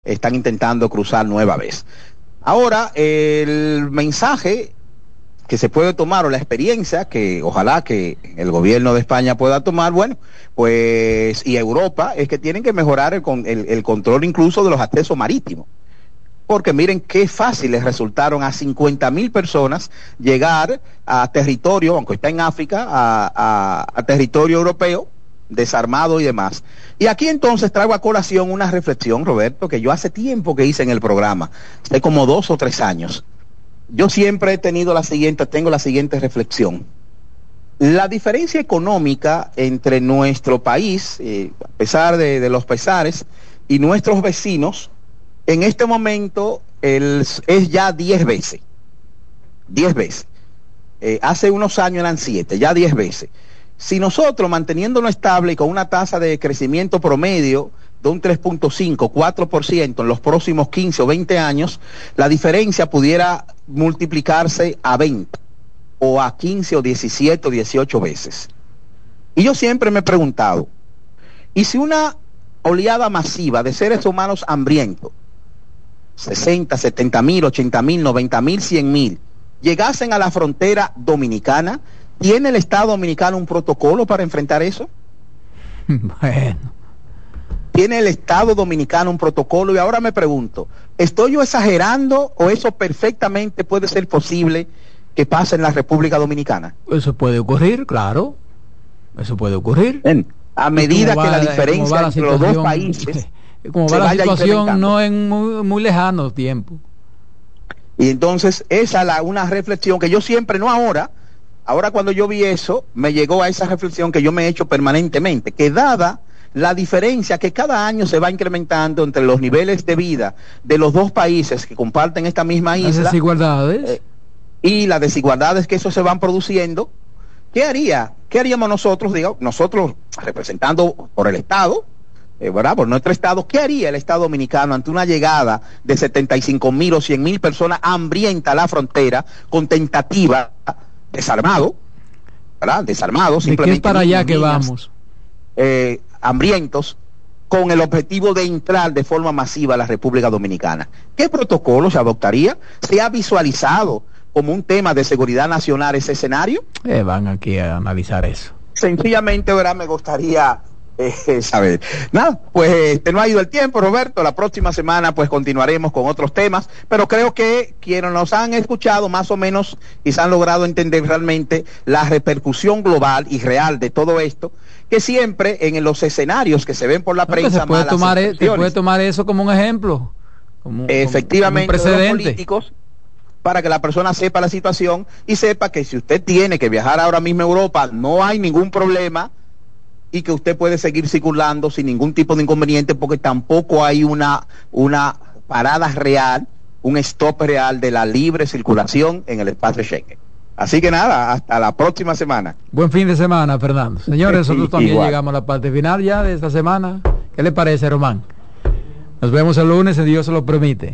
están intentando cruzar nueva vez. Ahora, el mensaje que se puede tomar o la experiencia que ojalá que el gobierno de España pueda tomar, bueno, pues, y Europa, es que tienen que mejorar el control incluso de los accesos marítimos. Porque miren qué fáciles resultaron a 50,000 personas llegar a territorio, aunque está en África, a territorio europeo, desarmado y demás. Y aquí entonces traigo a colación una reflexión, Roberto, que yo hace tiempo que hice en el programa, hace como 2 o 3 años. Yo siempre tengo la siguiente reflexión. La diferencia económica entre nuestro país, a pesar de los pesares, y nuestros vecinos, en este momento es ya 10 veces. 10 veces. Hace unos años eran 7, ya 10 veces. Si nosotros, manteniéndonos estable y con una tasa de crecimiento promedio de un 3.5, 4% en los próximos 15 o 20 años, la diferencia pudiera multiplicarse a 20, o a 15 o 17 o 18 veces. Y yo siempre me he preguntado, ¿y si una oleada masiva de seres humanos hambrientos, 60, 70,000, 80,000, 90,000, 100,000, llegasen a la frontera dominicana? ¿Tiene el Estado dominicano un protocolo para enfrentar eso? Bueno. ¿Tiene el Estado dominicano un protocolo? Y ahora me pregunto, ¿estoy yo exagerando o eso perfectamente puede ser posible que pase en la República Dominicana? Eso puede ocurrir, claro. Eso puede ocurrir. A medida que la diferencia entre los dos países como va la situación no en muy lejano tiempo. Y entonces esa es una reflexión que yo siempre, no ahora cuando yo vi eso, me llegó a esa reflexión que yo me he hecho permanentemente, que dada la diferencia que cada año se va incrementando entre los niveles de vida de los dos países que comparten esta misma isla, las desigualdades y las desigualdades que eso se van produciendo, ¿qué haríamos nosotros, nosotros representando por el Estado, ¿verdad? Por nuestro Estado, ¿qué haría el Estado dominicano ante una llegada de 75,000 o 100,000 personas hambrientas a la frontera con tentativa, desarmado, ¿verdad? Desarmado, simplemente. ¿De qué es para allá que vamos? Hambrientos, con el objetivo de entrar de forma masiva a la República Dominicana. ¿Qué protocolo se adoptaría? ¿Se ha visualizado como un tema de seguridad nacional ese escenario? Van aquí a analizar eso. Sencillamente, ¿verdad? Me gustaría saber. Nada, pues no ha ido el tiempo, Roberto. La próxima semana pues continuaremos con otros temas, pero creo que quienes nos han escuchado más o menos quizás han logrado entender realmente la repercusión global y real de todo esto, que siempre en los escenarios que se ven por la prensa, se puede tomar eso como un ejemplo, efectivamente, como un precedente. Los políticos, para que la persona sepa la situación y sepa que si usted tiene que viajar ahora mismo a Europa, no hay ningún problema y que usted puede seguir circulando sin ningún tipo de inconveniente, porque tampoco hay una parada real, un stop real de la libre circulación en el espacio Schengen. Así que nada, hasta la próxima semana. Buen fin de semana, Fernando. Señores, nosotros también llegamos a la parte final ya de esta semana. ¿Qué le parece, Román? Nos vemos el lunes, si Dios se lo permite.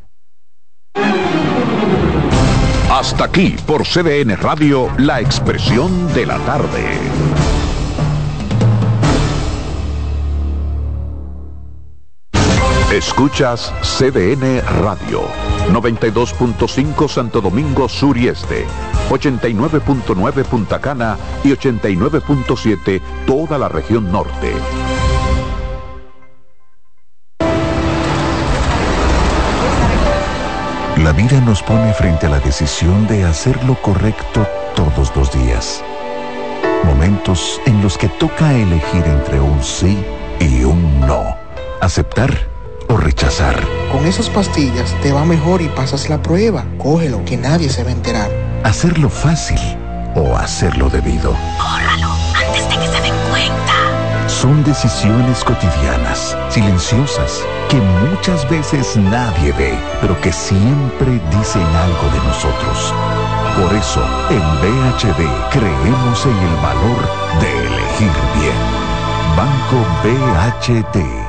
Hasta aquí por CDN Radio, la expresión de la tarde. Escuchas CDN Radio, 92.5 Santo Domingo Sur y Este, 89.9 Punta Cana y 89.7 toda la región norte. La vida nos pone frente a la decisión de hacer lo correcto todos los días. Momentos en los que toca elegir entre un sí y un no. Aceptar o rechazar. Con esas pastillas te va mejor y pasas la prueba. Cógelo, que nadie se va a enterar. Hacerlo fácil o hacerlo debido. Córralo antes de que se den cuenta. Son decisiones cotidianas, silenciosas, que muchas veces nadie ve, pero que siempre dicen algo de nosotros. Por eso, en BHD creemos en el valor de elegir bien. Banco BHD.